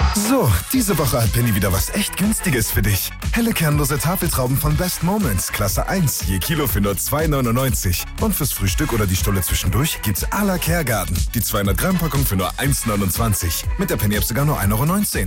So, diese Woche hat Penny wieder was echt Günstiges für dich. Helle kernlose Tafeltrauben von Best Moments, Klasse 1, je Kilo für nur 2,99. Und fürs Frühstück oder die Stulle zwischendurch gibt's à la Kergarten. Die 200 Gramm Packung für nur 1,29. Mit der Penny-App sogar nur 1,19 €.